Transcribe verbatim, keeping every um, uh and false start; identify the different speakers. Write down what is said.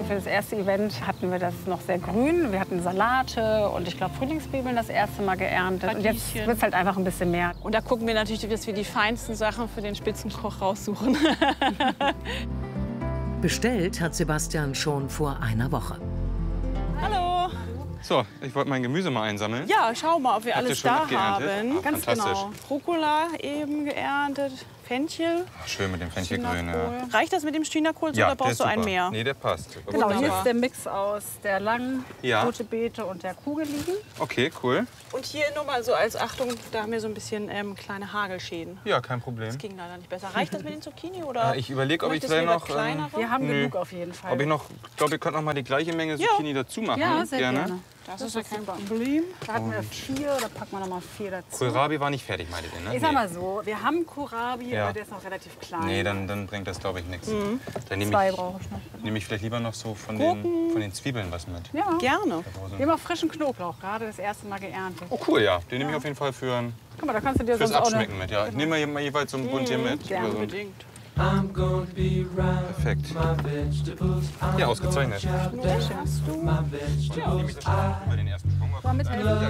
Speaker 1: für das erste Event hatten wir das noch sehr grün. Wir hatten Salate und ich glaube Frühlingszwiebeln das erste Mal geerntet. Und jetzt
Speaker 2: Radieschen.
Speaker 1: wird es halt einfach ein bisschen mehr.
Speaker 2: Und da gucken wir natürlich, dass wir die feinsten Sachen für den Spitzenkoch raussuchen.
Speaker 3: Bestellt hat Sebastian schon vor einer Woche.
Speaker 2: Hallo.
Speaker 4: So, ich wollte mein Gemüse mal einsammeln.
Speaker 2: Ja, schau mal, ob wir
Speaker 4: Habt ihr
Speaker 2: alles
Speaker 4: schon
Speaker 2: da
Speaker 4: abgeerntet?
Speaker 2: haben.
Speaker 4: Ah,
Speaker 2: Ganz
Speaker 4: fantastisch.
Speaker 2: genau. Rucola eben geerntet, Fenchel.
Speaker 4: Ach, schön mit dem Fenchelgrün. Ja.
Speaker 2: Chinakohl. Reicht das mit dem Chinakohl
Speaker 4: Ja,
Speaker 2: oder
Speaker 4: der
Speaker 2: brauchst
Speaker 4: ist
Speaker 2: du einen
Speaker 4: super.
Speaker 2: mehr?
Speaker 4: Nee, der passt.
Speaker 1: Genau, hier
Speaker 2: Wunderbar.
Speaker 1: ist der Mix aus der langen
Speaker 4: Ja.
Speaker 1: rote Beete und der Kugeligen.
Speaker 4: Okay, cool.
Speaker 2: Und hier nur mal so als Achtung, da haben wir so ein bisschen ähm, kleine Hagelschäden.
Speaker 4: Ja, kein Problem.
Speaker 2: Das ging leider nicht besser. Reicht das mit den Zucchini oder?
Speaker 4: Äh, ich überlege, ob ich
Speaker 2: möchtest du
Speaker 4: vielleicht
Speaker 2: lieber
Speaker 4: noch.
Speaker 2: kleinere?
Speaker 4: Ähm,
Speaker 1: Wir haben
Speaker 4: Nö.
Speaker 1: genug auf jeden Fall.
Speaker 4: ob ich noch. Ich glaube, ihr könnt noch mal die gleiche Menge
Speaker 2: Ja.
Speaker 4: Zucchini dazu machen.
Speaker 1: Ja, sehr gerne.
Speaker 2: Das ist ja kein Problem.
Speaker 1: Da hatten wir vier, da packen wir noch mal vier dazu.
Speaker 4: Kohlrabi war nicht fertig, meintet ihr, ne?
Speaker 1: Ich sag mal so, wir haben Kohlrabi,
Speaker 4: Ja.
Speaker 1: aber der ist noch relativ klein.
Speaker 4: Nee, dann, dann bringt das, glaube ich, nichts.
Speaker 2: Mhm.
Speaker 4: Dann nehme
Speaker 1: Zwei
Speaker 4: ich,
Speaker 1: brauche ich noch.
Speaker 4: nehm ich vielleicht lieber noch so von den,
Speaker 2: Gurken.
Speaker 4: von den Zwiebeln was mit.
Speaker 1: Ja.
Speaker 2: Gerne.
Speaker 1: Wir haben auch frischen Knoblauch, gerade das erste Mal geerntet.
Speaker 4: Oh, cool, ja. Den nehme ich auf jeden Fall für ein,
Speaker 1: Guck mal, da kannst du dir
Speaker 4: fürs
Speaker 1: sonst auch eine...
Speaker 4: Abschmecken mit. Ja. Ich nehme mal, je- mal jeweils so ein Bund hier mit.
Speaker 1: gerne.
Speaker 4: Oder so.
Speaker 2: Unbedingt.
Speaker 4: Perfekt. Ja, ausgezeichnet.
Speaker 2: Hast du?
Speaker 4: Nehme ich das schon mal den ersten Schwung.
Speaker 1: Mal mit helfen.